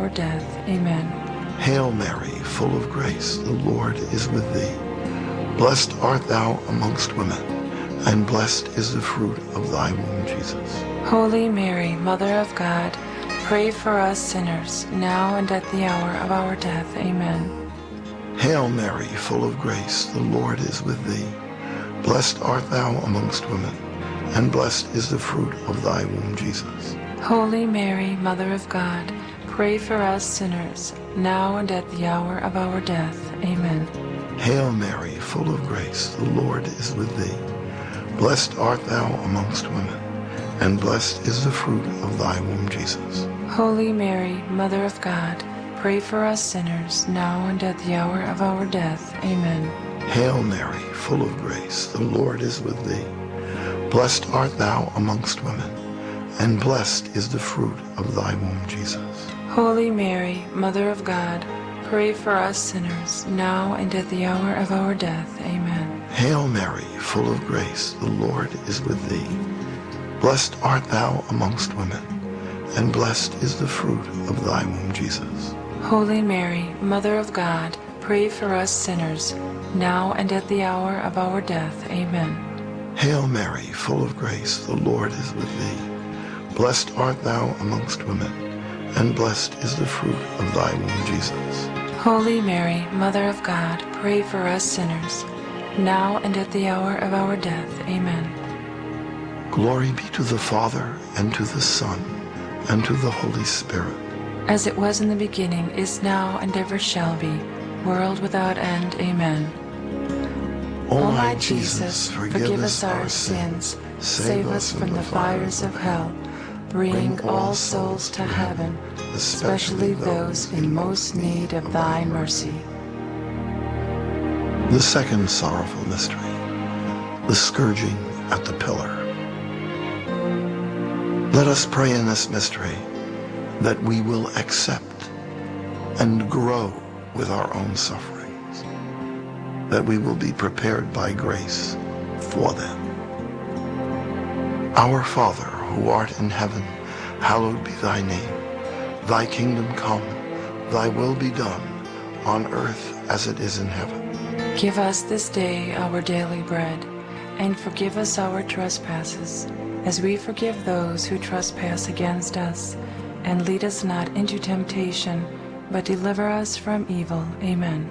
our death. Amen. Hail Mary, full of grace, the Lord is with thee. Blessed art thou amongst women, and blessed is the fruit of thy womb, Jesus. Holy Mary, Mother of God, pray for us sinners, now and at the hour of our death. Amen. Hail Mary, full of grace, the Lord is with thee. Blessed art thou amongst women, and blessed is the fruit of thy womb, Jesus. Holy Mary, Mother of God, pray for us sinners, now and at the hour of our death. Amen. Hail Mary, full of grace, the Lord is with thee. Blessed art thou amongst women, and blessed is the fruit of thy womb, Jesus. Holy Mary, Mother of God, pray for us sinners, now and at the hour of our death. Amen. Hail Mary, full of grace, the Lord is with thee. Blessed art thou amongst women, and blessed is the fruit of thy womb, Jesus. Holy Mary, Mother of God, pray for us sinners, now and at the hour of our death. Amen. Hail Mary, full of grace, the Lord is with thee. Blessed art thou amongst women, and blessed is the fruit of thy womb, Jesus. Holy Mary, Mother of God, pray for us sinners, now and at the hour of our death. Amen. Hail Mary, full of grace, the Lord is with thee. Blessed art thou amongst women, and blessed is the fruit of thy womb, Jesus. Holy Mary, Mother of God, pray for us sinners, now and at the hour of our death. Amen. Glory be to the Father, and to the Son, and to the Holy Spirit. As it was in the beginning, is now, and ever shall be, world without end. Amen. O my Jesus, forgive us our sins, save us from the fires of hell, bring all souls to heaven, especially those in most need of thy mercy. The second sorrowful mystery, the scourging at the pillar. Let us pray in this mystery that we will accept and grow with our own sufferings, that we will be prepared by grace for them. Our Father, who art in heaven, hallowed be thy name. Thy kingdom come, thy will be done, on earth as it is in heaven. Give us this day our daily bread, and forgive us our trespasses, as we forgive those who trespass against us. And lead us not into temptation, but deliver us from evil. Amen.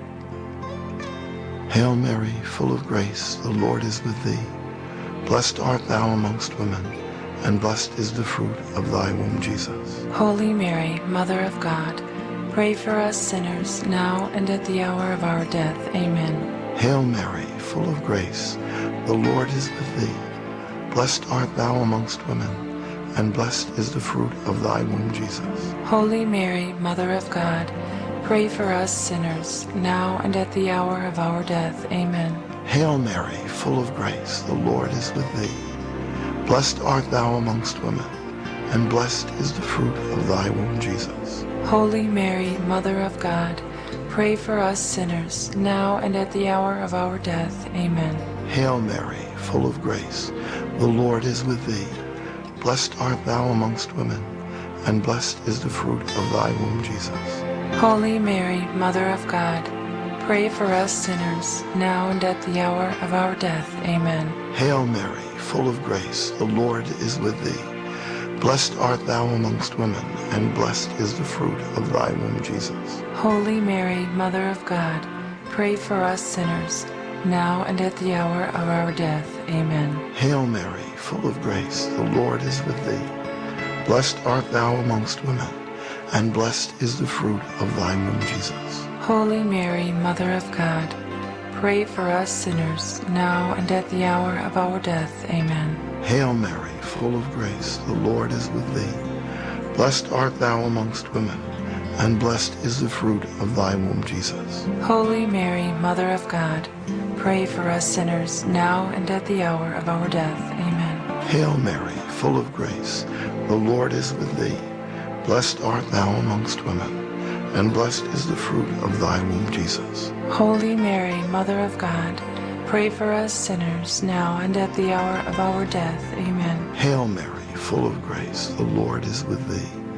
Hail Mary, full of grace, the Lord is with thee. Blessed art thou amongst women, and blessed is the fruit of thy womb, Jesus. Holy Mary, Mother of God, pray for us sinners, now and at the hour of our death. Amen. Hail Mary, full of grace, the Lord is with thee. Blessed art thou amongst women, and blessed is the fruit of thy womb, Jesus. Holy Mary, Mother of God, pray for us sinners, now and at the hour of our death. Amen. Hail Mary, full of grace, the Lord is with thee. Blessed art thou amongst women, and blessed is the fruit of thy womb, Jesus. Holy Mary, Mother of God, pray for us sinners, now and at the hour of our death. Amen. Hail Mary, full of grace, the Lord is with thee. Blessed art thou amongst women, and blessed is the fruit of thy womb, Jesus. Holy Mary, Mother of God, pray for us sinners, now and at the hour of our death. Amen. Hail Mary, full of grace, the Lord is with thee. Blessed art thou amongst women, and blessed is the fruit of thy womb, Jesus. Holy Mary, Mother of God, pray for us sinners, now and at the hour of our death. Amen. Hail Mary, full of grace, the Lord is with thee. Blessed art thou amongst women, and blessed is the fruit of thy womb, Jesus. Holy Mary, Mother of God, pray for us sinners, now and at the hour of our death. Amen. Hail Mary, full of grace, the Lord is with thee. Blessed art thou amongst women, and blessed is the fruit of thy womb, Jesus. Holy Mary, Mother of God, pray for us sinners, now and at the hour of our death. Amen. Hail Mary, full of grace, the Lord is with thee. Blessed art thou amongst women, and blessed is the fruit of thy womb, Jesus. Holy Mary, Mother of God, pray for us sinners, now and at the hour of our death. Amen. Hail Mary, full of grace, the Lord is with thee.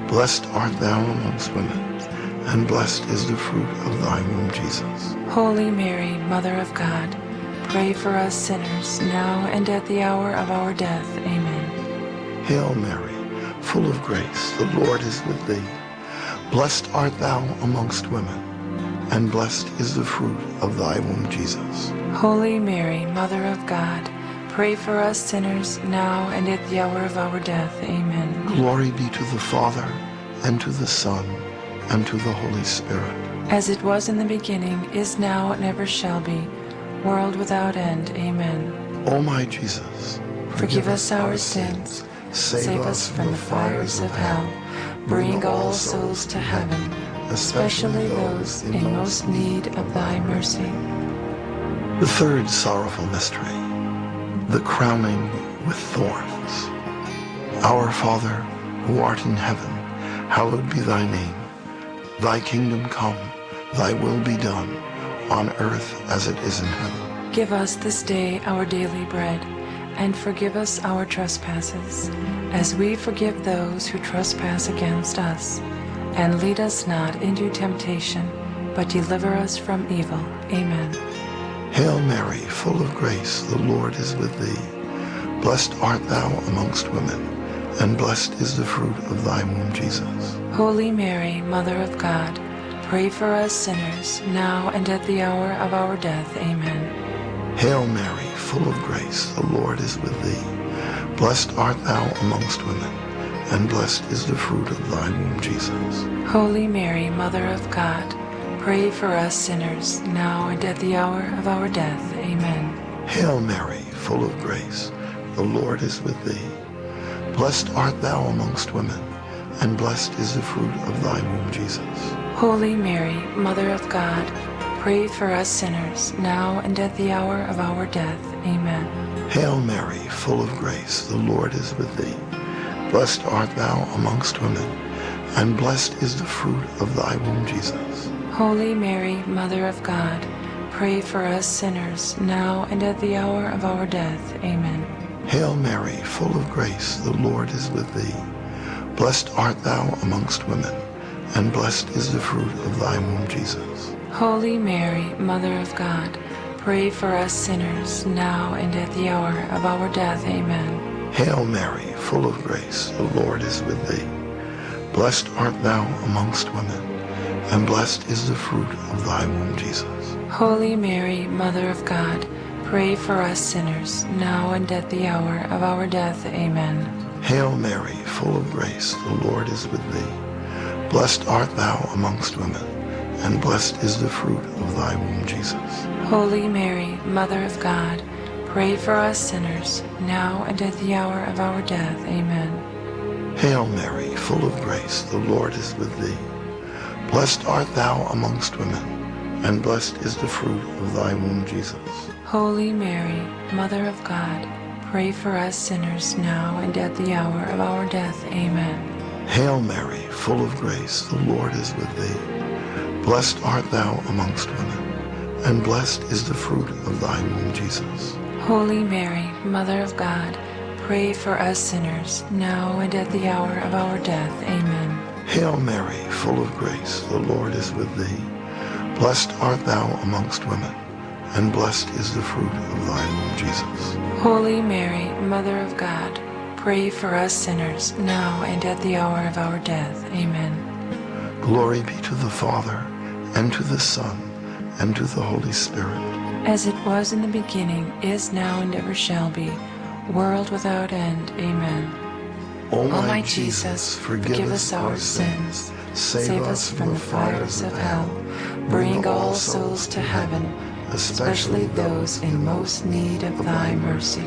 Blessed art thou amongst women, and blessed is the fruit of thy womb, Jesus. Holy Mary, Mother of God, pray for us sinners, now and at the hour of our death. Amen. Hail Mary, full of grace, the Lord is with thee. Blessed art thou amongst women, and blessed is the fruit of thy womb, Jesus. Holy Mary, Mother of God, pray for us sinners, now and at the hour of our death. Amen. Glory be to the Father, and to the Son, and to the Holy Spirit. As it was in the beginning, is now, and ever shall be, world without end. Amen. O my Jesus, forgive us our sins, save us from the fires of hell, bring all souls to heaven, especially those in most need of thy mercy. The third sorrowful mystery, the crowning with thorns. Our Father, who art in heaven, hallowed be thy name. Thy kingdom come, thy will be done, on earth as it is in heaven. Give us this day our daily bread, and forgive us our trespasses, as we forgive those who trespass against us. And lead us not into temptation, but deliver us from evil. Amen. Hail Mary, full of grace, the Lord is with thee. Blessed art thou amongst women, and blessed is the fruit of thy womb, Jesus. Holy Mary, Mother of God, pray for us sinners, now and at the hour of our death. Amen. Hail Mary, full of grace, the Lord is with thee. Blessed art thou amongst women, and blessed is the fruit of thy womb, Jesus. Holy Mary, Mother of God, pray for us sinners, now and at the hour of our death. Amen. Hail Mary, full of grace, the Lord is with thee. Blessed art thou amongst women, and blessed is the fruit of thy womb, Jesus. Holy Mary, Mother of God, pray for us sinners, now and at the hour of our death. Amen. Hail Mary, full of grace, the Lord is with thee. Blessed art thou amongst women, and blessed is the fruit of thy womb, Jesus. Holy Mary, Mother of God, pray for us sinners, now and at the hour of our death. Amen. Hail Mary, full of grace, the Lord is with thee. Blessed art thou amongst women, and blessed is the fruit of thy womb, Jesus. Holy Mary, Mother of God, pray for us sinners, now and at the hour of our death. Amen. Hail Mary, full of grace, the Lord is with thee. Blessed art thou amongst women, and blessed is the fruit of thy womb, Jesus. Holy Mary, Mother of God, pray for us sinners, now and at the hour of our death. Amen. Hail Mary, full of grace, the Lord is with thee. Blessed art thou amongst women, and blessed is the fruit of thy womb, Jesus. Holy Mary, Mother of God, pray for us sinners, now and at the hour of our death. Amen. Hail Mary, full of grace, the Lord is with thee. Blessed art thou amongst women, and blessed is the fruit of thy womb, Jesus. Holy Mary, Mother of God, pray for us sinners, now and at the hour of our death. Amen. Hail Mary, full of grace, the Lord is with thee. Blessed art thou amongst women, and blessed is the fruit of thy womb, Jesus. Holy Mary, Mother of God, pray for us sinners, now and at the hour of our death. Amen. Hail Mary, full of grace, the Lord is with thee. Blessed art thou amongst women, and blessed is the fruit of thy womb, Jesus. Holy Mary, Mother of God, pray for us sinners, now and at the hour of our death. Amen. Glory be to the Father, and to the Son, and to the Holy Spirit. As it was in the beginning, is now, and ever shall be, world without end. Amen. O my Jesus, forgive us our sins, save us from the fires of hell, bring all souls to heaven, especially those in most need of thy mercy.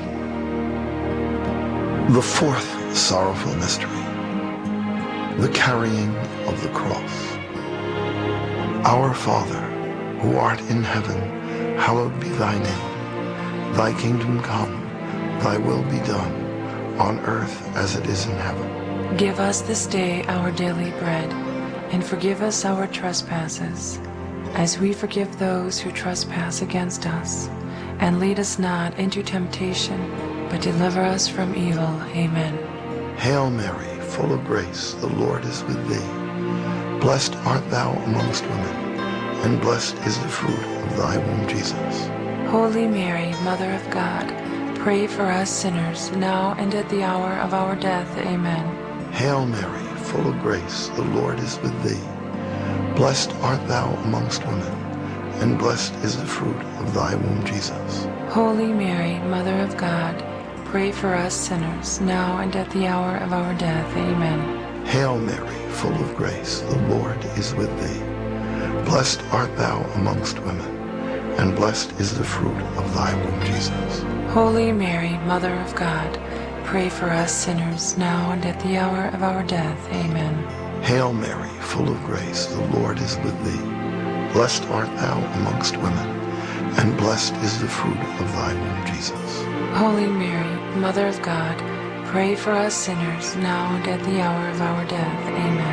The fourth sorrowful mystery, the carrying of the cross. Our Father, who art in heaven, hallowed be thy name. Thy kingdom come, thy will be done, on earth as it is in heaven. Give us this day our daily bread, and forgive us our trespasses, as we forgive those who trespass against us. And lead us not into temptation, but deliver us from evil. Amen. Hail Mary, full of grace, the Lord is with thee. Blessed art thou amongst women, and blessed is the fruit of thy womb, Jesus. Holy Mary, Mother of God, pray for us sinners, now and at the hour of our death. Amen. Hail Mary, full of grace, the Lord is with thee. Blessed art thou amongst women, and blessed is the fruit of thy womb, Jesus. Holy Mary, Mother of God, pray for us sinners, now and at the hour of our death. Amen. Hail Mary, full of grace, the Lord is with thee. Blessed art thou amongst women, and blessed is the fruit of thy womb, Jesus. Holy Mary, Mother of God, pray for us sinners, now and at the hour of our death. Amen. Hail Mary, full of grace, the Lord is with thee. Blessed art thou amongst women, and blessed is the fruit of thy womb, Jesus. Holy Mary, Mother of God, pray for us sinners, now and at the hour of our death.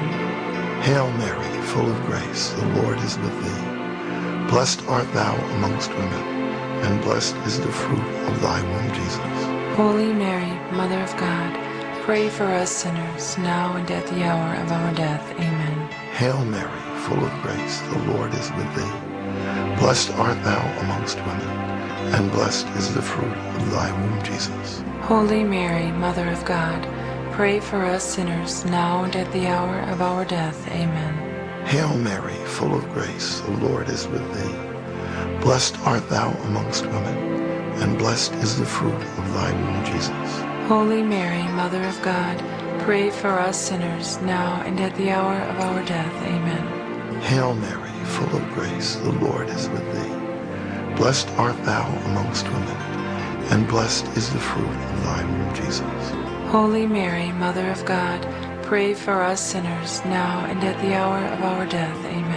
Amen. Hail Mary, full of grace, the Lord is with thee. Blessed art thou amongst women, and blessed is the fruit of thy womb, Jesus. Holy Mary, Mother of God, pray for us sinners, now and at the hour of our death. Amen. Hail Mary, full of grace, the Lord is with thee. Blessed art thou amongst women, and blessed is the fruit of thy womb, Jesus. Holy Mary, Mother of God, pray for us sinners, now and at the hour of our death. Amen. Hail Mary, full of grace, the Lord is with thee. Blessed art thou amongst women, and blessed is the fruit of thy womb, Jesus. Holy Mary, Mother of God, pray for us sinners, now and at the hour of our death. Amen. Hail Mary, full of grace, the Lord is with thee. Blessed art thou amongst women, and blessed is the fruit of thy womb, Jesus. Holy Mary, Mother of God, pray for us sinners, now and at the hour of our death.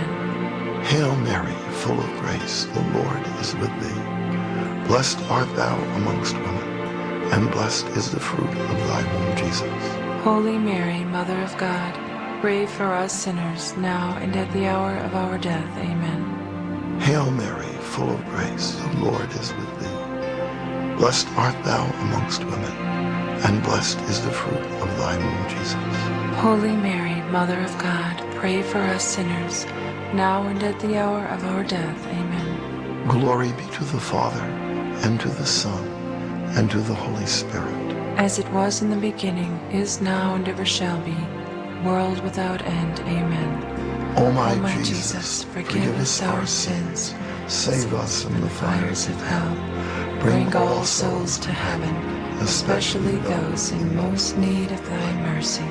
Amen. Hail Mary, full of grace, the Lord is with thee. Blessed art thou amongst women, and blessed is the fruit of thy womb, Jesus. Holy Mary, Mother of God, pray for us sinners, now and at the hour of our death. Amen. Hail Mary, full of grace, the Lord is with thee. Blessed art thou amongst women, and blessed is the fruit of thy womb, Jesus. Holy Mary, Mother of God, pray for us sinners, now and at the hour of our death. Amen. Glory be to the Father, and to the Son, and to the Holy Spirit. As it was in the beginning, is now, and ever shall be, world without end. Amen. O my Jesus, forgive us our sins, save us from the fires of hell, bring all souls to heaven, especially those in most need of thy mercy.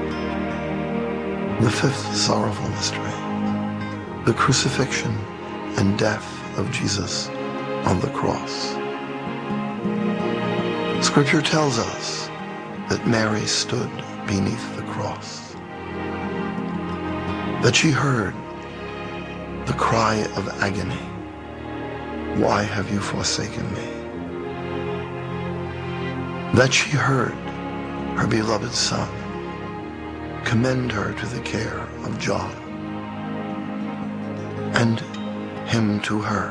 The fifth sorrowful mystery, the crucifixion and death of Jesus on the cross. Scripture tells us that Mary stood beneath the cross, that she heard the cry of agony, "Why have you forsaken me?" That she heard her beloved Son commend her to the care of John, and him to her.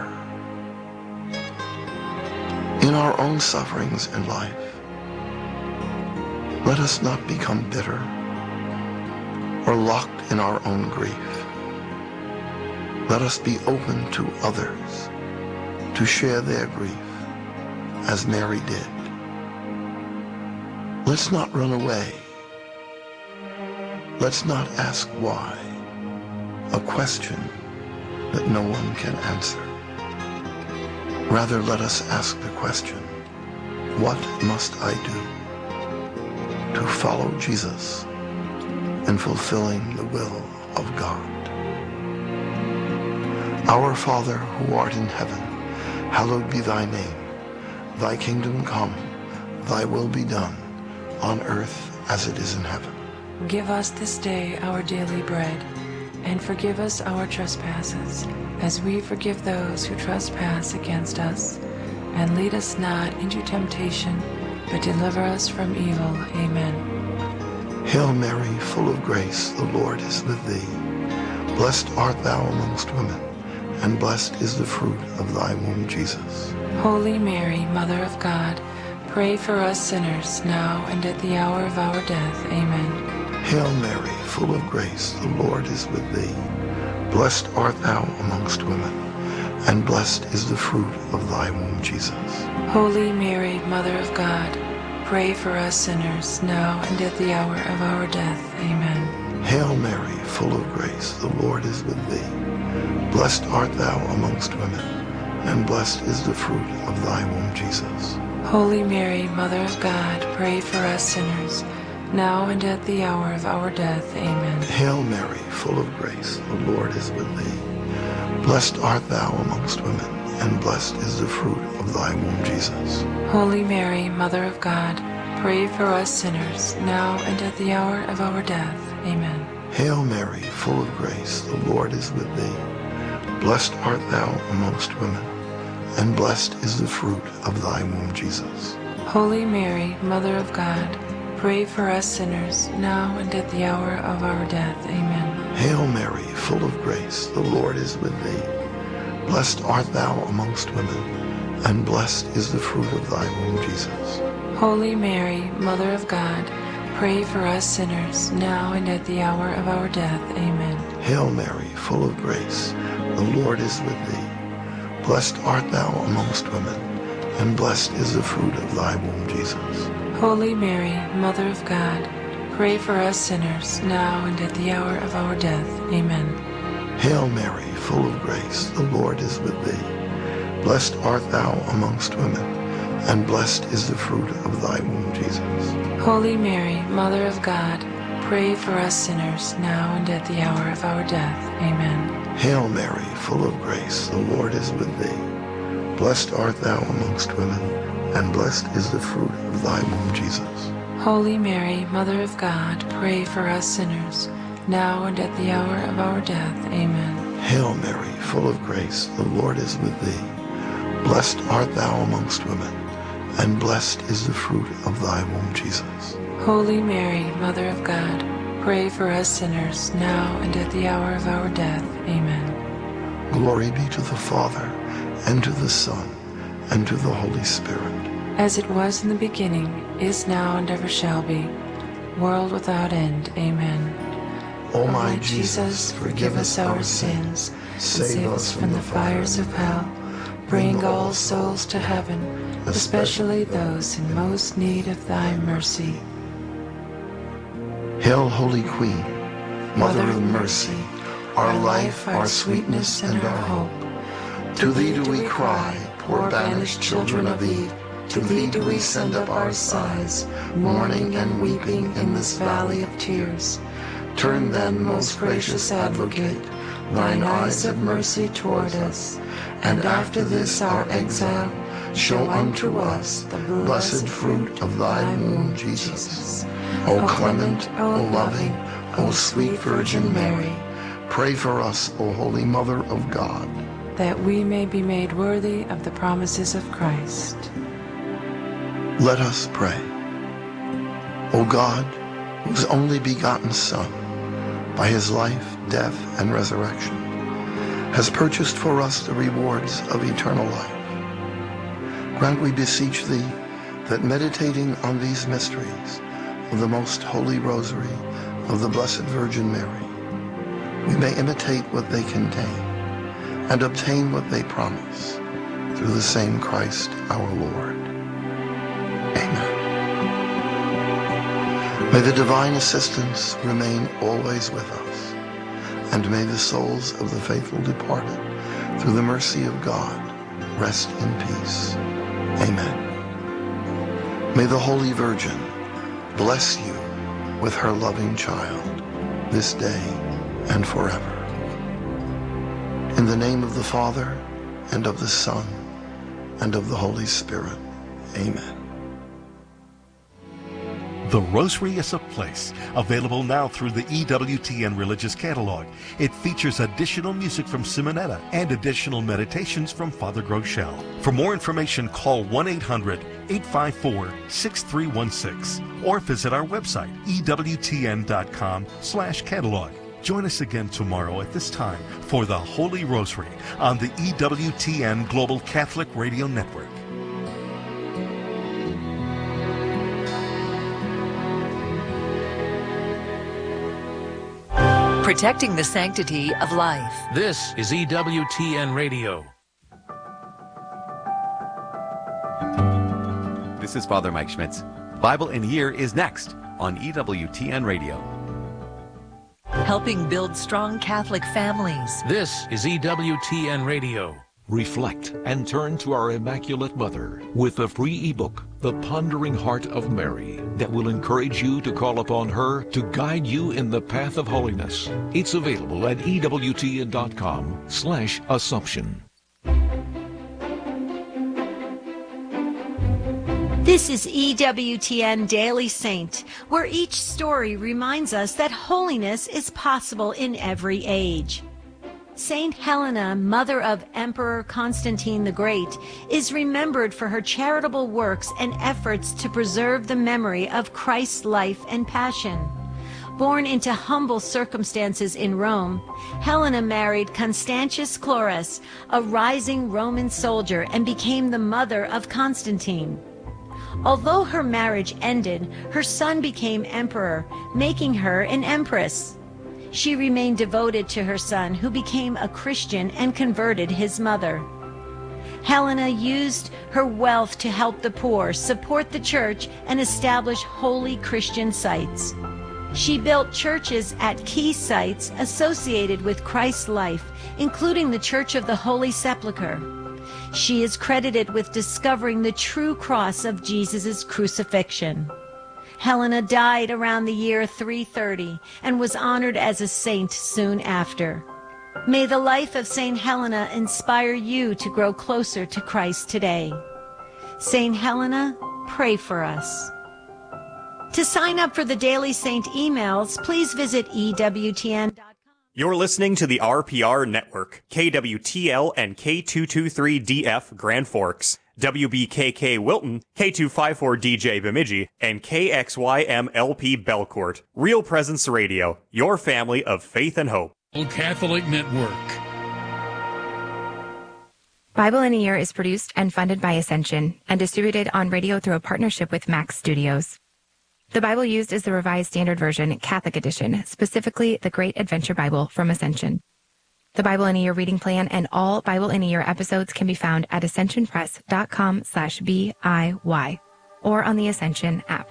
In our own sufferings in life, let us not become bitter or locked in our own grief. Let us be open to others to share their grief as Mary did. Let's not run away. Let's not ask why, a question that no one can answer. Rather, let us ask the question, what must I do to follow Jesus in fulfilling the will of God? Our Father, who art in heaven, hallowed be thy name. Thy kingdom come, thy will be done, on earth as it is in heaven. Give us this day our daily bread, and forgive us our trespasses, as we forgive those who trespass against us. And lead us not into temptation, but deliver us from evil. Amen. Hail Mary, full of grace, the Lord is with thee. Blessed art thou amongst women, and blessed is the fruit of thy womb, Jesus. Holy Mary, Mother of God, pray for us sinners, now and at the hour of our death. Amen. Hail Mary, full of grace, the Lord is with thee. Blessed art thou amongst women, and blessed is the fruit of thy womb, Jesus. Holy Mary, Mother of God, pray for us sinners, now and at the hour of our death. Amen. Hail Mary, full of grace, the Lord is with thee. Blessed art thou amongst women, and blessed is the fruit of thy womb, Jesus. Holy Mary, Mother of God, pray for us sinners, now and at the hour of our death. Amen. Hail Mary, full of grace, the Lord is with thee. Blessed art thou amongst women, and blessed is the fruit of thy womb, Jesus. Holy Mary, Mother of God, pray for us sinners, now and at the hour of our death. Amen. Hail Mary, full of grace, the Lord is with thee. Blessed art thou amongst women, and blessed is the fruit of thy womb, Jesus. Holy Mary, Mother of God, pray for us sinners, now and at the hour of our death. Amen. Hail Mary, full of grace, the Lord is with thee. Blessed art thou amongst women, and blessed is the fruit of thy womb, Jesus. Holy Mary, Mother of God, pray for us sinners, now and at the hour of our death. Amen. Hail Mary, full of grace, the Lord is with thee. Blessed art thou amongst women, and blessed is the fruit of thy womb, Jesus. Holy Mary, Mother of God, pray for us sinners, now and at the hour of our death. Amen. Hail Mary, full of grace, the Lord is with thee. Blessed art thou amongst women, and blessed is the fruit of thy womb, Jesus. Holy Mary, Mother of God, pray for us sinners, now and at the hour of our death. Amen. Hail Mary, full of grace, the Lord is with thee. Blessed art thou amongst women, and blessed is the fruit of thy womb, Jesus. Holy Mary, Mother of God, pray for us sinners, now and at the hour of our death. Amen. Hail Mary, full of grace, the Lord is with thee. Blessed art thou amongst women, and blessed is the fruit of thy womb, Jesus. Holy Mary, Mother of God, pray for us sinners, now and at the hour of our death. Amen. Glory be to the Father, and to the Son, and to the Holy Spirit. As it was in the beginning, is now, and ever shall be, world without end. Amen. O my Jesus, forgive us our sins, save us from the fires of hell, bring all souls to heaven, especially those in most need of thy mercy. Hail, Holy Queen, Mother of mercy, our life, our sweetness, and our hope. To thee do we cry, poor banished children of Eve. To thee do we send up our sighs, mourning and weeping in this valley of tears. Turn then, most gracious Advocate, thine eyes of mercy toward us, and after this our exile, show unto us the blessed fruit of thy womb, Jesus. O clement, O loving, O sweet Virgin Mary, pray for us, O Holy Mother of God, that we may be made worthy of the promises of Christ. Let us pray. O God, whose only begotten Son, by his life, death, and resurrection, has purchased for us the rewards of eternal life, grant, we beseech thee, that meditating on these mysteries of the most holy rosary of the Blessed Virgin Mary, we may imitate what they contain and obtain what they promise, through the same Christ our Lord. Amen. May the divine assistance remain always with us, and may the souls of the faithful departed, through the mercy of God, rest in peace. Amen. May the Holy Virgin bless you with her loving child, this day and forever. In the name of the Father, and of the Son, and of the Holy Spirit. Amen. The Rosary is a Place, available now through the EWTN Religious Catalog. It features additional music from Simonetta and additional meditations from Father Groeschel. For more information, call 1-800-854-6316 or visit our website, EWTN.com/catalog. Join us again tomorrow at this time for the Holy Rosary on the EWTN Global Catholic Radio Network. protecting the sanctity of life. This is EWTN Radio. This is Father Mike Schmitz. Bible in a Year is next on EWTN Radio. Helping build strong Catholic families. This is EWTN Radio. Reflect and turn to our Immaculate Mother with the free ebook, The Pondering Heart of Mary, that will encourage you to call upon her to guide you in the path of holiness. It's available at EWTN.com/Assumption. This is EWTN Daily Saint, where each story reminds us that holiness is possible in every age. Saint Helena, mother of Emperor Constantine the Great, is remembered for her charitable works and efforts to preserve the memory of Christ's life and passion. Born into humble circumstances in Rome, Helena married Constantius Chlorus, a rising Roman soldier, and became the mother of Constantine. Although her marriage ended, her son became emperor, making her an empress. She remained devoted to her son, who became a Christian and converted his mother. Helena used her wealth to help the poor, support the church, and establish holy Christian sites. She built churches at key sites associated with Christ's life, including the Church of the Holy Sepulchre. She is credited with discovering the true cross of Jesus' crucifixion. Helena died around the year 330 and was honored as a saint soon after. May the life of Saint Helena inspire you to grow closer to Christ today. Saint Helena, pray for us. To sign up for the Daily Saint emails, please visit EWTN.com. You're listening to the RPR Network, KWTL and K223DF Grand Forks, WBKK Wilton, K254DJ Bemidji, and KXYMLP Belcourt. Real Presence Radio, your family of faith and hope. Catholic Network. Bible in a Year is produced and funded by Ascension and distributed on radio through a partnership with Max Studios. The Bible used is the Revised Standard Version, Catholic Edition, specifically the Great Adventure Bible from Ascension. The Bible in a Year reading plan and all Bible in a Year episodes can be found at ascensionpress.com/BIY or on the Ascension app.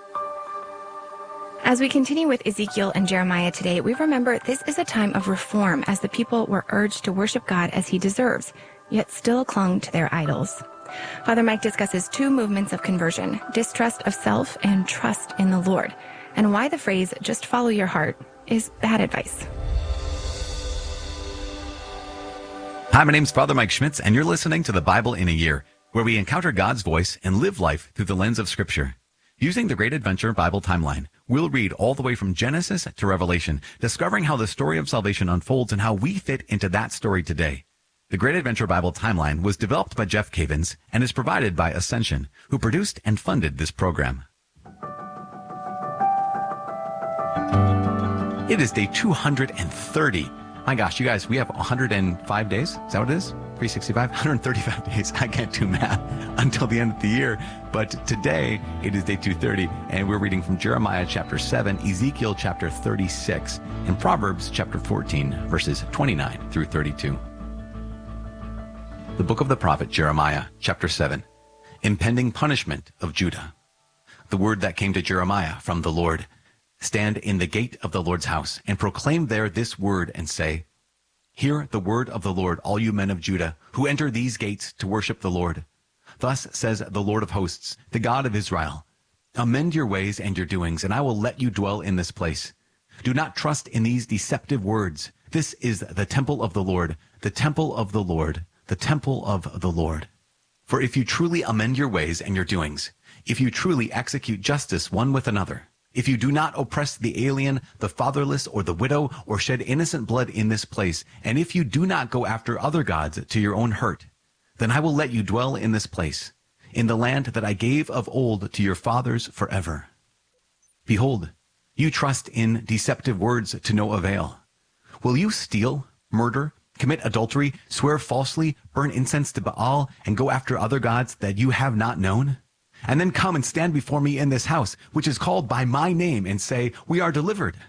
As we continue with Ezekiel and Jeremiah today, we remember this is a time of reform as the people were urged to worship God as he deserves, yet still clung to their idols. Father Mike discusses two movements of conversion, distrust of self and trust in the Lord, and why the phrase, just follow your heart, is bad advice. Hi, my name's Father Mike Schmitz, and you're listening to the Bible in a Year, where we encounter God's voice and live life through the lens of Scripture. Using the Great Adventure Bible timeline, we'll read all the way from Genesis to Revelation, discovering how the story of salvation unfolds and how we fit into that story today. The Great Adventure Bible timeline was developed by Jeff Cavins and is provided by Ascension, who produced and funded this program. It is day 230. My gosh, you guys, we have 105 days. Is that what it is? 365? 135 days. I can't do math until the end of the year. But today, it is day 230, and we're reading from Jeremiah chapter 7, Ezekiel chapter 36, and Proverbs chapter 14, verses 29 through 32. The book of the prophet Jeremiah, chapter 7, Impending Punishment of Judah. The word that came to Jeremiah from the Lord. Stand in the gate of the Lord's house, and proclaim there this word, and say, Hear the word of the Lord, all you men of Judah, who enter these gates to worship the Lord. Thus says the Lord of hosts, the God of Israel, Amend your ways and your doings, and I will let you dwell in this place. Do not trust in these deceptive words. This is the temple of the Lord, the temple of the Lord, the temple of the Lord. For if you truly amend your ways and your doings, if you truly execute justice one with another, if you do not oppress the alien, the fatherless, or the widow, or shed innocent blood in this place, and if you do not go after other gods to your own hurt, then I will let you dwell in this place, in the land that I gave of old to your fathers forever. Behold, you trust in deceptive words to no avail. Will you steal, murder, commit adultery, swear falsely, burn incense to Baal, and go after other gods that you have not known? And then come and stand before me in this house, which is called by my name, and say, We are delivered.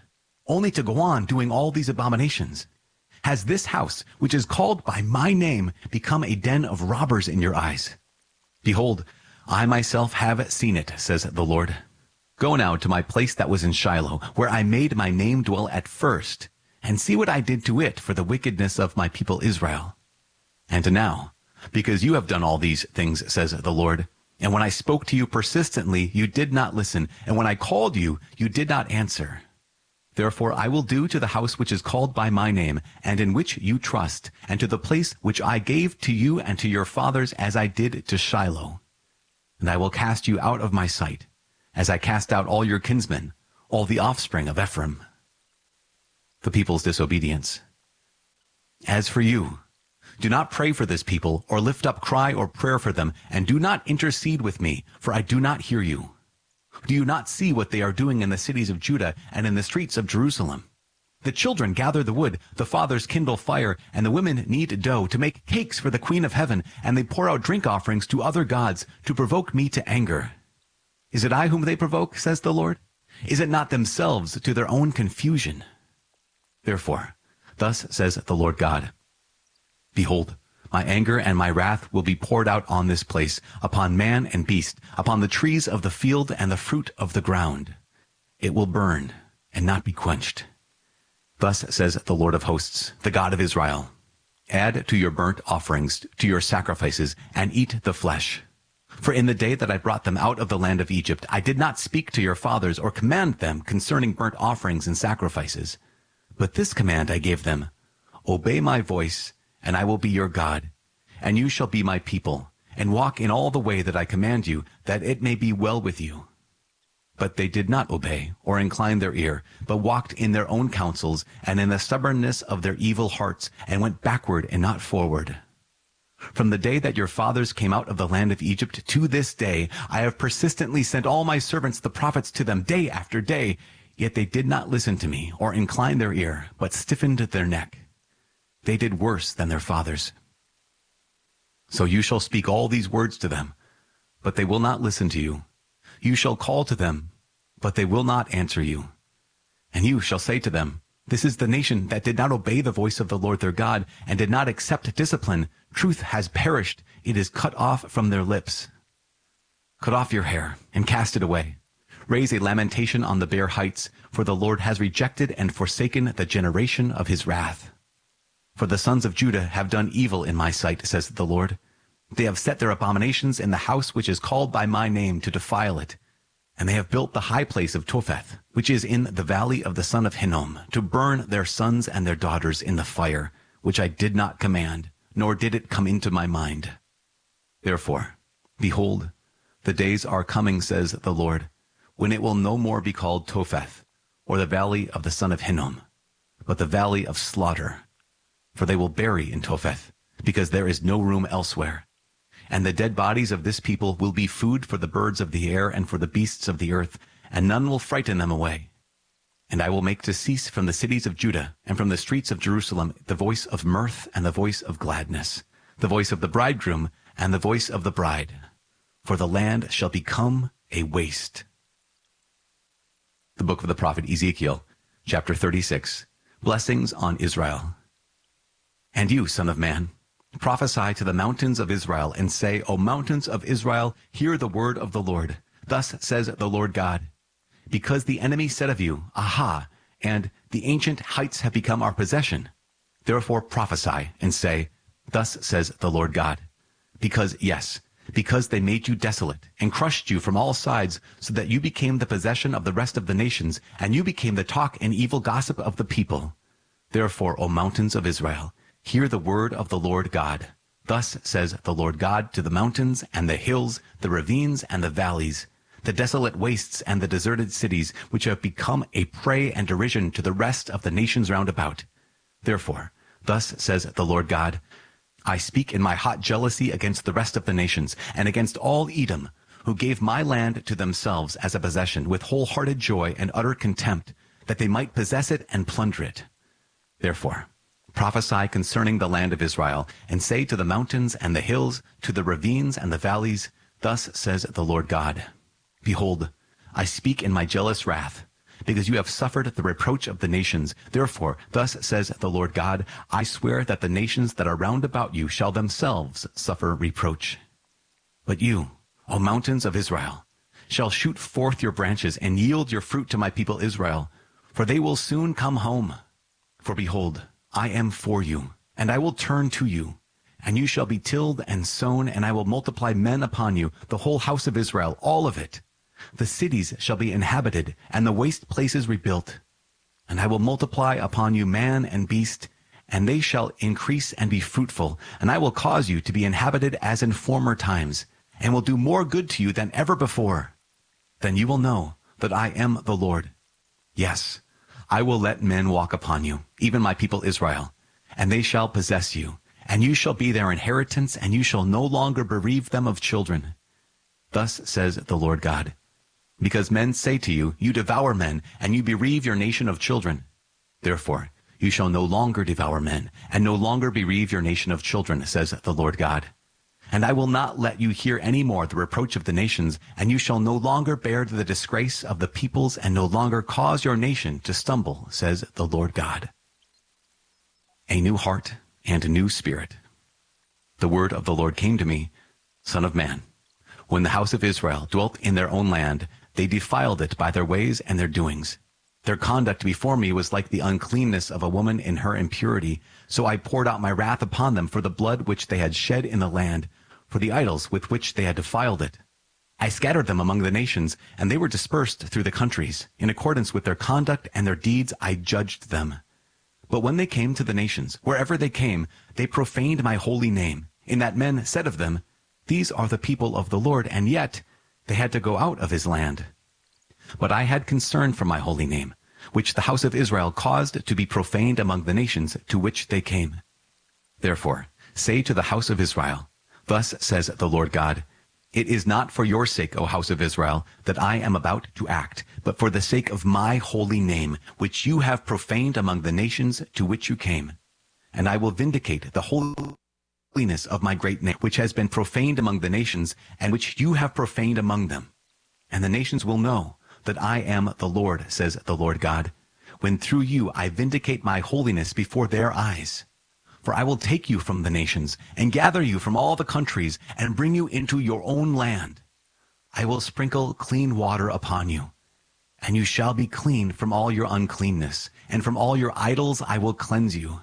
only to go on doing all these abominations? Has this house, which is called by my name, become a den of robbers in your eyes? Behold, I myself have seen it, says the Lord. Go now to my place that was in Shiloh, where I made my name dwell at first, and see what I did to it for the wickedness of my people Israel. And now, because you have done all these things, says the Lord, and when I spoke to you persistently, you did not listen, and when I called you, you did not answer. Therefore I will do to the house which is called by my name, and in which you trust, and to the place which I gave to you and to your fathers as I did to Shiloh. And I will cast you out of my sight, as I cast out all your kinsmen, all the offspring of Ephraim. The people's disobedience. As for you, do not pray for this people, or lift up cry or prayer for them, and do not intercede with me, for I do not hear you. Do you not see what they are doing in the cities of Judah and in the streets of Jerusalem? The children gather the wood, the fathers kindle fire, and the women knead dough to make cakes for the Queen of Heaven, and they pour out drink offerings to other gods to provoke me to anger. Is it I whom they provoke, says the Lord? Is it not themselves to their own confusion? Therefore, thus says the Lord God, behold, my anger and my wrath will be poured out on this place, upon man and beast, upon the trees of the field and the fruit of the ground. It will burn and not be quenched. Thus says the Lord of hosts, the God of Israel, add to your burnt offerings, to your sacrifices, and eat the flesh. For in the day that I brought them out of the land of Egypt, I did not speak to your fathers or command them concerning burnt offerings and sacrifices. But this command I gave them, obey my voice, and I will be your God, and you shall be my people, and walk in all the way that I command you, that it may be well with you. But they did not obey or incline their ear, but walked in their own counsels and in the stubbornness of their evil hearts, and went backward and not forward. From the day that your fathers came out of the land of Egypt to this day, I have persistently sent all my servants the prophets to them day after day, yet they did not listen to me or incline their ear, but stiffened their neck. They did worse than their fathers. So you shall speak all these words to them, but they will not listen to you. You shall call to them, but they will not answer you. And you shall say to them, this is the nation that did not obey the voice of the Lord their God, and did not accept discipline. Truth has perished. It is cut off from their lips. Cut off your hair and cast it away. Raise a lamentation on the bare heights, for the Lord has rejected and forsaken the generation of his wrath. For the sons of Judah have done evil in my sight, says the Lord. They have set their abominations in the house which is called by my name to defile it. And they have built the high place of Topheth, which is in the valley of the son of Hinnom, to burn their sons and their daughters in the fire, which I did not command, nor did it come into my mind. Therefore, behold, the days are coming, says the Lord, when it will no more be called Topheth, or the valley of the son of Hinnom, but the valley of slaughter. For they will bury in Topheth, because there is no room elsewhere. And the dead bodies of this people will be food for the birds of the air and for the beasts of the earth, and none will frighten them away. And I will make to cease from the cities of Judah and from the streets of Jerusalem the voice of mirth and the voice of gladness, the voice of the bridegroom and the voice of the bride. For the land shall become a waste. The book of the prophet Ezekiel, chapter 36, Blessings on Israel. And you, son of man, prophesy to the mountains of Israel, and say, O mountains of Israel, hear the word of the Lord. Thus says the Lord God, because the enemy said of you, Aha, and the ancient heights have become our possession. Therefore prophesy, and say, Thus says the Lord God, because they made you desolate, and crushed you from all sides, so that you became the possession of the rest of the nations, and you became the talk and evil gossip of the people. Therefore, O mountains of Israel, hear the word of the Lord God. Thus says the Lord God to the mountains and the hills, the ravines and the valleys, the desolate wastes and the deserted cities, which have become a prey and derision to the rest of the nations round about. Therefore, thus says the Lord God, I speak in my hot jealousy against the rest of the nations, and against all Edom, who gave my land to themselves as a possession with wholehearted joy and utter contempt, that they might possess it and plunder it. Therefore, prophesy concerning the land of Israel, and say to the mountains and the hills, to the ravines and the valleys, Thus says the Lord God, Behold, I speak in my jealous wrath, because you have suffered the reproach of the nations. Therefore, thus says the Lord God, I swear that the nations that are round about you shall themselves suffer reproach. But you, O mountains of Israel, shall shoot forth your branches and yield your fruit to my people Israel, for they will soon come home. For behold, I am for you, and I will turn to you, and you shall be tilled and sown, and I will multiply men upon you, the whole house of Israel, all of it. The cities shall be inhabited, and the waste places rebuilt. And I will multiply upon you man and beast, and they shall increase and be fruitful, and I will cause you to be inhabited as in former times, and will do more good to you than ever before. Then you will know that I am the Lord. Yes, I will let men walk upon you, even my people Israel, and they shall possess you, and you shall be their inheritance, and you shall no longer bereave them of children. Thus says the Lord God. Because men say to you, you devour men, and you bereave your nation of children. Therefore, you shall no longer devour men, and no longer bereave your nation of children, says the Lord God. And I will not let you hear any more the reproach of the nations, and you shall no longer bear the disgrace of the peoples, and no longer cause your nation to stumble, says the Lord God. A new heart and a new spirit. The word of the Lord came to me, Son of man, when the house of Israel dwelt in their own land, they defiled it by their ways and their doings. Their conduct before me was like the uncleanness of a woman in her impurity. So I poured out my wrath upon them for the blood which they had shed in the land, for the idols with which they had defiled it. I scattered them among the nations, and they were dispersed through the countries. In accordance with their conduct and their deeds I judged them. But when they came to the nations, wherever they came, they profaned my holy name, in that men said of them, These are the people of the Lord, and yet they had to go out of his land. But I had concern for my holy name, which the house of Israel caused to be profaned among the nations to which they came. Therefore, say to the house of Israel, Thus says the Lord God, It is not for your sake, O house of Israel, that I am about to act, but for the sake of my holy name, which you have profaned among the nations to which you came. And I will vindicate the holiness of my great name, which has been profaned among the nations, and which you have profaned among them. And the nations will know that I am the Lord, says the Lord God, when through you I vindicate my holiness before their eyes. For I will take you from the nations, and gather you from all the countries, and bring you into your own land. I will sprinkle clean water upon you, and you shall be clean from all your uncleanness, and from all your idols I will cleanse you.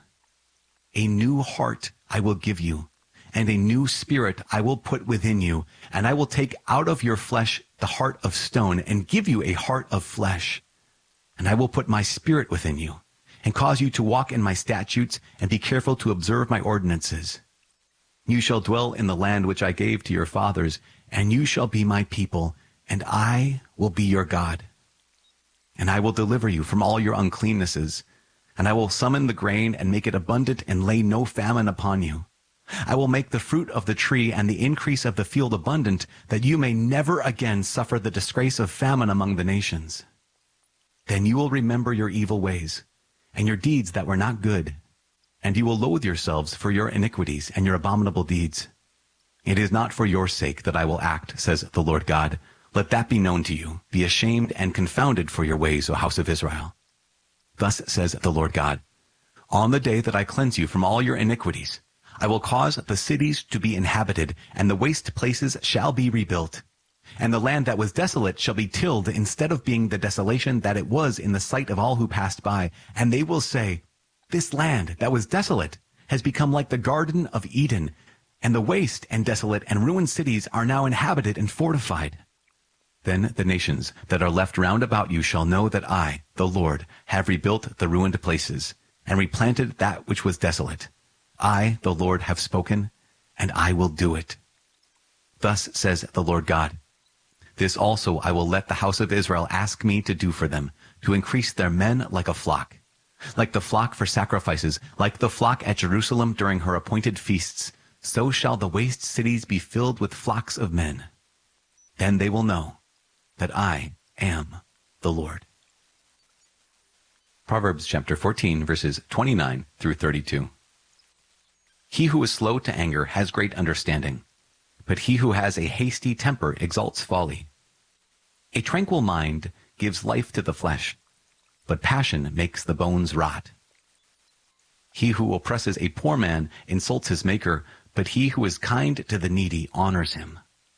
A new heart I will give you, and a new spirit I will put within you, and I will take out of your flesh the heart of stone, and give you a heart of flesh. And I will put my spirit within you, and cause you to walk in my statutes, and be careful to observe my ordinances. You shall dwell in the land which I gave to your fathers, and you shall be my people, and I will be your God. And I will deliver you from all your uncleannesses, and I will summon the grain and make it abundant and lay no famine upon you. I will make the fruit of the tree and the increase of the field abundant, that you may never again suffer the disgrace of famine among the nations. Then you will remember your evil ways, and your deeds that were not good, and you will loathe yourselves for your iniquities and your abominable deeds. It is not for your sake that I will act, says the Lord God. Let that be known to you. Be ashamed and confounded for your ways, O house of Israel. Thus says the Lord God, On the day that I cleanse you from all your iniquities, I will cause the cities to be inhabited, and the waste places shall be rebuilt. And the land that was desolate shall be tilled instead of being the desolation that it was in the sight of all who passed by. And they will say, This land that was desolate has become like the Garden of Eden, and the waste and desolate and ruined cities are now inhabited and fortified. Then the nations that are left round about you shall know that I, the Lord, have rebuilt the ruined places, and replanted that which was desolate. I, the Lord, have spoken, and I will do it. Thus says the Lord God, This also I will let the house of Israel ask me to do for them, to increase their men like a flock. Like the flock for sacrifices, like the flock at Jerusalem during her appointed feasts, so shall the waste cities be filled with flocks of men. Then they will know that I am the Lord. Proverbs chapter 14, verses 29 through 32. He who is slow to anger has great understanding, but he who has a hasty temper exalts folly. A tranquil mind gives life to the flesh, but passion makes the bones rot. He who oppresses a poor man insults his maker, but he who is kind to the needy honors him.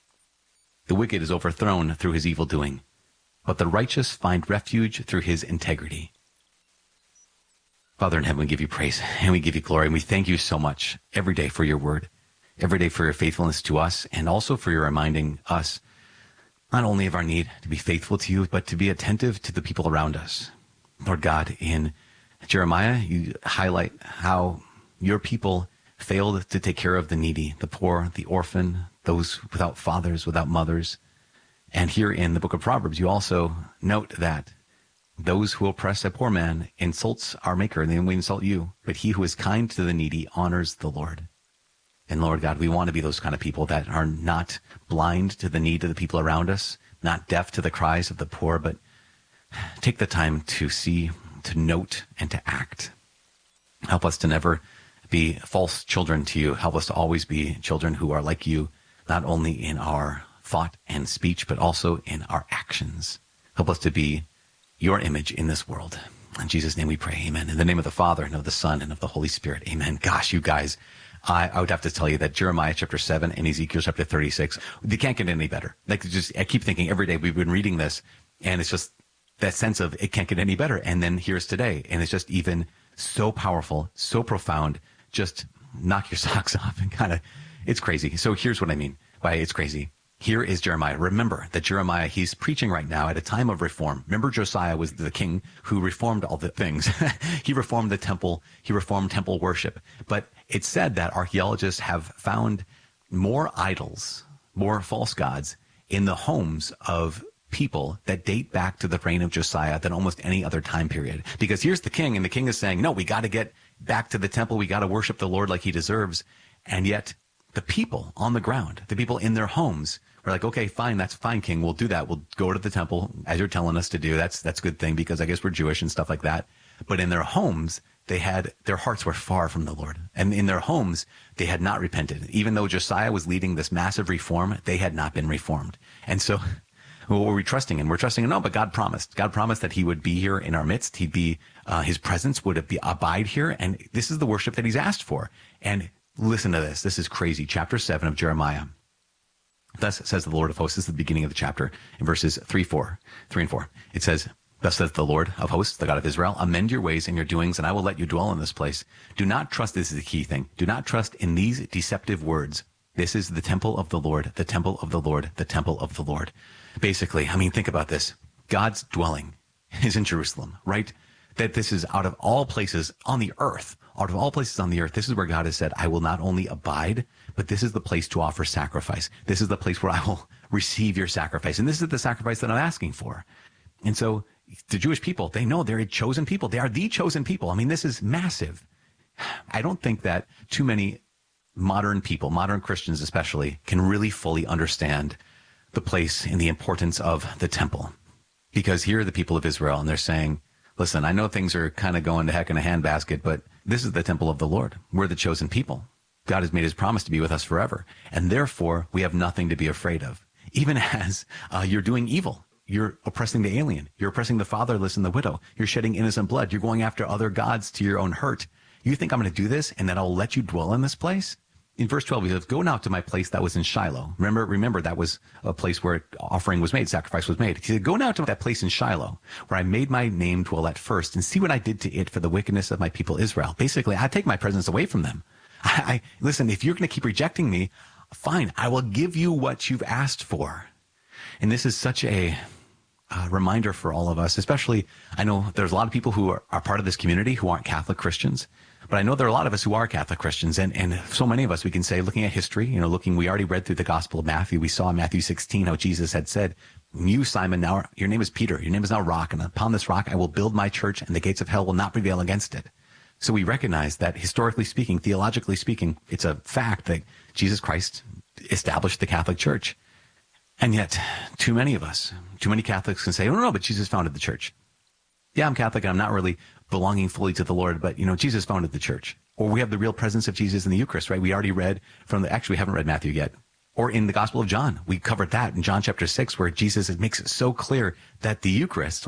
The wicked is overthrown through his evil doing, but the righteous find refuge through his integrity. Father in heaven, we give you praise and we give you glory, and we thank you so much every day for your word, every day for your faithfulness to us, and also for your reminding us not only of our need to be faithful to you, but to be attentive to the people around us. Lord God, in Jeremiah, you highlight how your people failed to take care of the needy, the poor, the orphan, those without fathers, without mothers. And here in the book of Proverbs, you also note that those who oppress a poor man insults our maker, and then we insult you. But he who is kind to the needy honors the Lord. And Lord God, we want to be those kind of people that are not blind to the need of the people around us, not deaf to the cries of the poor, but take the time to see, to note, and to act. Help us to never be false children to you. Help us to always be children who are like you, not only in our thought and speech, but also in our actions. Help us to be your image in this world. In Jesus' name we pray, amen. In the name of the Father, and of the Son, and of the Holy Spirit, amen. Gosh, you guys, I would have to tell you that Jeremiah chapter 7 and Ezekiel chapter 36, they can't get any better. Like, I keep thinking every day we've been reading this, and it's just that sense of it can't get any better. And then here's today, and it's just even so powerful, so profound, just knock your socks off and kind of, it's crazy. So here's what I mean by it's crazy. Here is Jeremiah. Remember that Jeremiah, he's preaching right now at a time of reform. Remember, Josiah was the king who reformed all the things. He reformed the temple. He reformed temple worship. But it's said that archaeologists have found more idols, more false gods in the homes of people that date back to the reign of Josiah than almost any other time period. Because here's the king, and the king is saying, no, we got to get back to the temple. We got to worship the Lord like he deserves. And yet the people on the ground, the people in their homes, were like, okay, fine, that's fine, king. We'll do that. We'll go to the temple as you're telling us to do. That's a good thing, because I guess we're Jewish and stuff like that. But in their homes, their hearts were far from the Lord. And in their homes, they had not repented. Even though Josiah was leading this massive reform, they had not been reformed. And so what were we trusting in? We're trusting in, no, but God promised. God promised that he would be here in our midst. He'd be, his presence would abide here. And this is the worship that he's asked for. And listen to this. This is crazy. Chapter 7 of Jeremiah. Thus says the Lord of hosts. This is the beginning of the chapter in verses 3 and 4. It says, thus says the Lord of hosts, the God of Israel, amend your ways and your doings, and I will let you dwell in this place. Do not trust, this is the key thing, do not trust in these deceptive words. This is the temple of the Lord, the temple of the Lord, the temple of the Lord. Basically, I mean, think about this. God's dwelling is in Jerusalem, right? That this is out of all places on the earth, this is where God has said, I will not only abide, but this is the place to offer sacrifice. This is the place where I will receive your sacrifice. And this is the sacrifice that I'm asking for. And so the Jewish people, they know they're a chosen people. They are the chosen people. I mean, this is massive. I don't think that too many modern people, modern Christians especially, can really fully understand the place and the importance of the temple. Because here are the people of Israel, and they're saying, listen, I know things are kind of going to heck in a handbasket, but this is the temple of the Lord. We're the chosen people. God has made his promise to be with us forever. And therefore, we have nothing to be afraid of. Even as you're doing evil, you're oppressing the alien, you're oppressing the fatherless and the widow, you're shedding innocent blood, you're going after other gods to your own hurt. You think I'm going to do this and that I'll let you dwell in this place? In verse 12, he says, go now to my place that was in Shiloh. Remember that was a place where offering was made, sacrifice was made. He said, go now to that place in Shiloh where I made my name dwell at first, and see what I did to it for the wickedness of my people Israel. Basically, I take my presence away from them. Listen, if you're going to keep rejecting me, fine, I will give you what you've asked for. And this is such a reminder for all of us, especially, I know there's a lot of people who are part of this community who aren't Catholic Christians. But I know there are a lot of us who are Catholic Christians, and so many of us, we can say, looking at history, we already read through the Gospel of Matthew. We saw in Matthew 16 how Jesus had said, you, Simon, now your name is Peter. Your name is now Rock, and upon this rock I will build my church, and the gates of hell will not prevail against it. So we recognize that historically speaking, theologically speaking, it's a fact that Jesus Christ established the Catholic Church. And yet, too many Catholics can say, oh, no, but Jesus founded the church. Yeah, I'm Catholic, and I'm not really belonging fully to the Lord, but, Jesus founded the church. Or we have the real presence of Jesus in the Eucharist, right? We already read actually, we haven't read Matthew yet. Or in the Gospel of John, we covered that in John chapter 6, where Jesus makes it so clear that the Eucharist, right,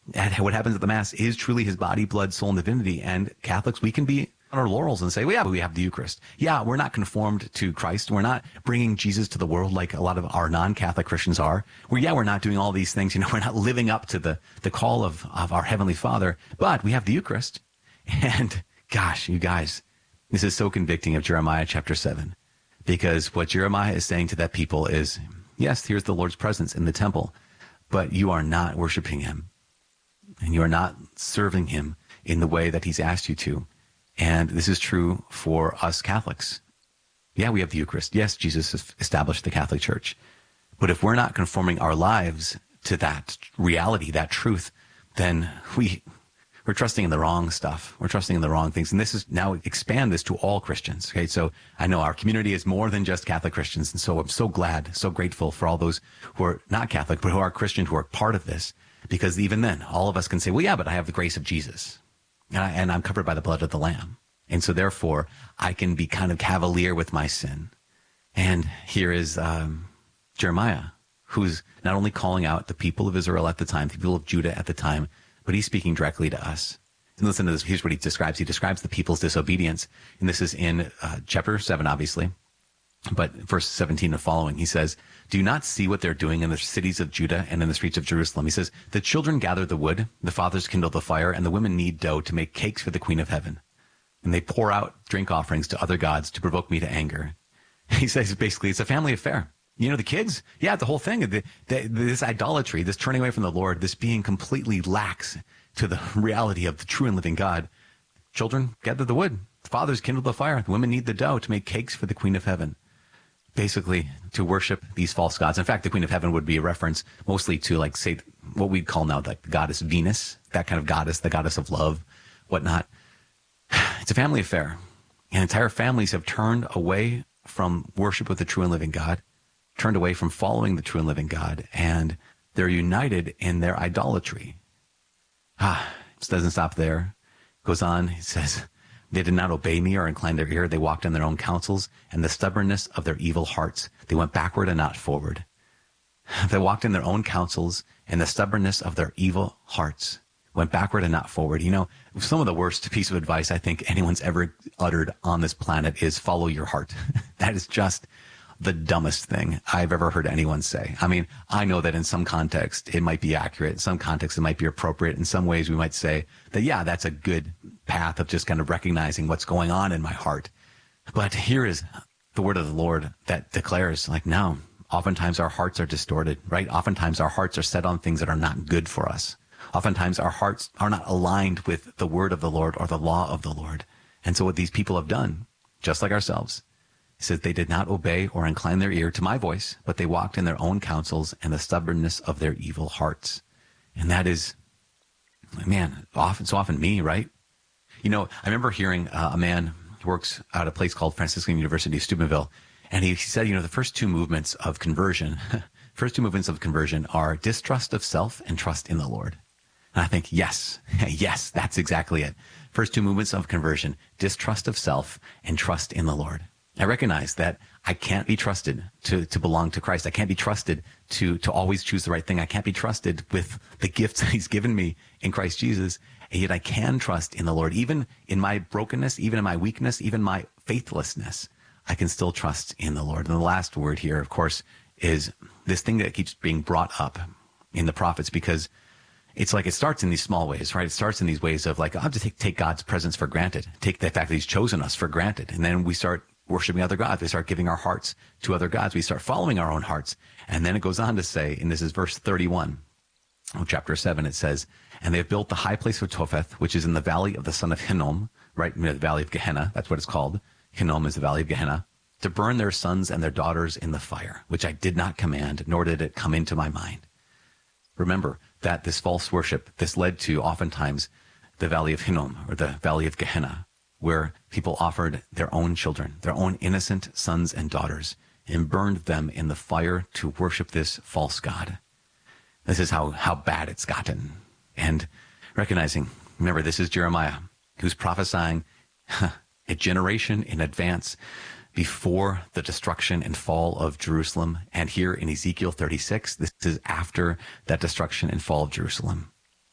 And what happens at the Mass is truly his body, blood, soul, and divinity. And Catholics, we can be on our laurels and say, well, yeah, but we have the Eucharist. Yeah, we're not conformed to Christ. We're not bringing Jesus to the world like a lot of our non-Catholic Christians are. We're not doing all these things. We're not living up to the call of our Heavenly Father. But we have the Eucharist. And gosh, you guys, this is so convicting of Jeremiah chapter 7. Because what Jeremiah is saying to that people is, yes, here's the Lord's presence in the temple, but you are not worshiping him. And you are not serving him in the way that he's asked you to. And this is true for us Catholics. Yeah, we have the Eucharist. Yes, Jesus established the Catholic Church. But if we're not conforming our lives to that reality, that truth, then we're trusting in the wrong stuff. We're trusting in the wrong things. And this is now expand this to all Christians. Okay. So I know our community is more than just Catholic Christians. And so I'm so glad, so grateful for all those who are not Catholic, but who are Christian, who are part of this. Because even then, all of us can say, well, yeah, but I have the grace of Jesus. And I'm covered by the blood of the Lamb. And so therefore, I can be kind of cavalier with my sin. And here is Jeremiah, who's not only calling out the people of Israel at the time, the people of Judah at the time, but he's speaking directly to us. And listen to this. Here's what he describes. He describes the people's disobedience. And this is in chapter 7, obviously. But verse 17 and following, he says, do you not see what they're doing in the cities of Judah and in the streets of Jerusalem? He says, the children gather the wood, the fathers kindle the fire, and the women knead dough to make cakes for the Queen of Heaven. And they pour out drink offerings to other gods to provoke me to anger. He says, basically, it's a family affair. The kids, yeah, the whole thing, this idolatry, this turning away from the Lord, this being completely lax to the reality of the true and living God. Children gather the wood, the fathers kindle the fire, the women knead the dough to make cakes for the Queen of Heaven. Basically, to worship these false gods. In fact, the Queen of Heaven would be a reference mostly to, like, say, what we'd call now the goddess Venus, that kind of goddess, the goddess of love, whatnot. It's a family affair. And entire families have turned away from worship with the true and living God, turned away from following the true and living God, and they're united in their idolatry. This doesn't stop there. It goes on, he says, they did not obey me or incline their ear. They walked in their own counsels and the stubbornness of their evil hearts. They went backward and not forward. They walked in their own counsels and the stubbornness of their evil hearts. Went backward and not forward. Some of the worst piece of advice I think anyone's ever uttered on this planet is follow your heart. That is just the dumbest thing I've ever heard anyone say. I mean, I know that in some context it might be accurate. In some context it might be appropriate. In some ways we might say that, yeah, that's a good path of just kind of recognizing what's going on in my heart. But here is the word of the Lord that declares, like, no, oftentimes our hearts are distorted, right? Oftentimes our hearts are set on things that are not good for us. Oftentimes our hearts are not aligned with the word of the Lord or the law of the Lord. And so what these people have done, just like ourselves, he says they did not obey or incline their ear to my voice, but they walked in their own counsels and the stubbornness of their evil hearts. And that is, man, so often me, right? I remember hearing a man who works at a place called Franciscan University of Steubenville, and he said, the first two movements of conversion are distrust of self and trust in the Lord. And I think, yes, that's exactly it. First two movements of conversion, distrust of self and trust in the Lord. I recognize that I can't be trusted to belong to Christ. I can't be trusted to always choose the right thing. I can't be trusted with the gifts that he's given me in Christ Jesus. And yet I can trust in the Lord. Even in my brokenness, even in my weakness, even my faithlessness, I can still trust in the Lord. And the last word here, of course, is this thing that keeps being brought up in the prophets, because it's like it starts in these small ways, right? It starts in these ways of, like, I'll have to take God's presence for granted, take the fact that he's chosen us for granted. And then we start worshiping other gods. We start giving our hearts to other gods. We start following our own hearts. And then it goes on to say, and this is verse 31 of chapter 7, it says, and they have built the high place of Topheth, which is in the valley of the son of Hinnom, right? The valley of Gehenna. That's what it's called. Hinnom is the valley of Gehenna, to burn their sons and their daughters in the fire, which I did not command, nor did it come into my mind. Remember that this false worship, this led to oftentimes the valley of Hinnom, or the valley of Gehenna, where people offered their own children, their own innocent sons and daughters, and burned them in the fire to worship this false god. This is how bad it's gotten. And recognizing, remember, this is Jeremiah, who's prophesying a generation in advance before the destruction and fall of Jerusalem. And here in Ezekiel 36, this is after that destruction and fall of Jerusalem.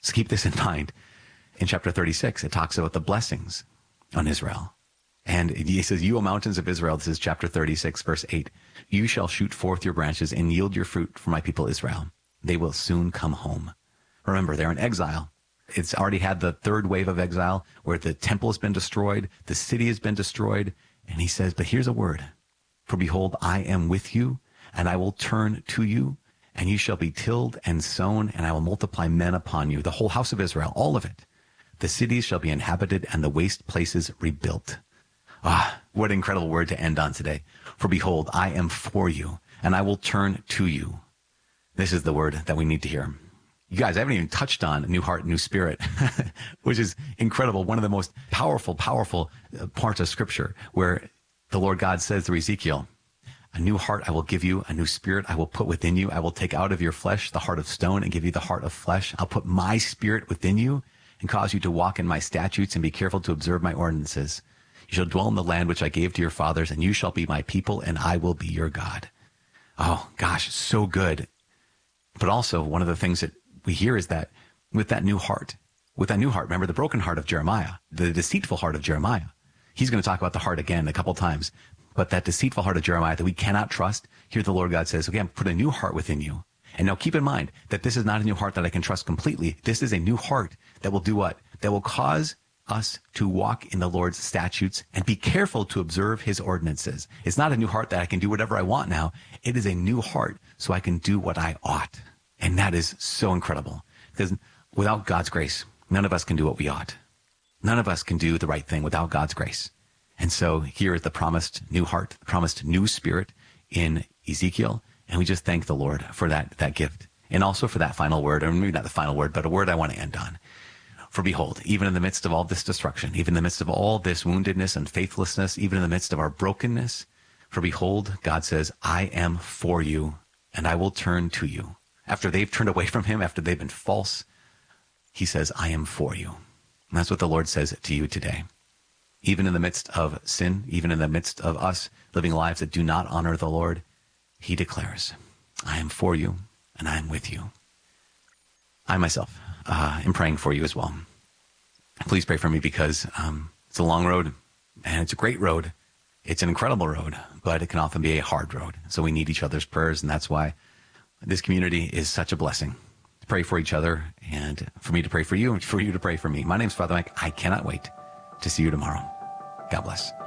So keep this in mind. In chapter 36, it talks about the blessings on Israel. And he says, you, O mountains of Israel, this is chapter 36, verse 8, you shall shoot forth your branches and yield your fruit for my people Israel. They will soon come home. Remember, they're in exile. It's already had the third wave of exile where the temple has been destroyed, the city has been destroyed. And he says, but here's a word. For behold, I am with you, and I will turn to you, and you shall be tilled and sown, and I will multiply men upon you, the whole house of Israel, all of it. The cities shall be inhabited, and the waste places rebuilt. Ah, what an incredible word to end on today. For behold, I am for you, and I will turn to you. This is the word that we need to hear. You guys, I haven't even touched on new heart, new spirit, which is incredible. One of the most powerful parts of Scripture, where the Lord God says through Ezekiel, a new heart I will give you, a new spirit I will put within you. I will take out of your flesh the heart of stone and give you the heart of flesh. I'll put my spirit within you and cause you to walk in my statutes and be careful to observe my ordinances. You shall dwell in the land which I gave to your fathers, and you shall be my people, and I will be your God. Oh, gosh, so good. But also, one of the things that we hear is that with that new heart, remember the broken heart of Jeremiah, the deceitful heart of Jeremiah. He's going to talk about the heart again a couple times. But that deceitful heart of Jeremiah that we cannot trust, here the Lord God says, okay, I'm put a new heart within you. And now keep in mind that this is not a new heart that I can trust completely. This is a new heart that will do what? That will cause us to walk in the Lord's statutes and be careful to observe his ordinances. It's not a new heart that I can do whatever I want now. It is a new heart so I can do what I ought. And that is so incredible, because without God's grace, none of us can do what we ought. None of us can do the right thing without God's grace. And so here is the promised new heart, the promised new spirit in Ezekiel. And we just thank the Lord for that gift. And also for that final word, or maybe not the final word, but a word I want to end on. For behold, even in the midst of all this destruction, even in the midst of all this woundedness and faithlessness, even in the midst of our brokenness, for behold, God says, I am for you, and I will turn to you. After they've turned away from him, after they've been false, he says, I am for you. And that's what the Lord says to you today. Even in the midst of sin, even in the midst of us living lives that do not honor the Lord, he declares, I am for you, and I am with you. I myself am praying for you as well. Please pray for me, because it's a long road, and it's a great road. It's an incredible road, but it can often be a hard road. So we need each other's prayers, and that's why this community is such a blessing. To pray for each other, and for me to pray for you, and for you to pray for me. My name's Father Mike. I cannot wait to see you tomorrow. God bless.